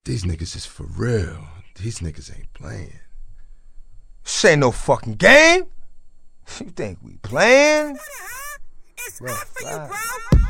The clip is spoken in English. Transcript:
These niggas is for real. These niggas ain't playing. This ain't no fucking game. You think we playing? It's hot for you, bro.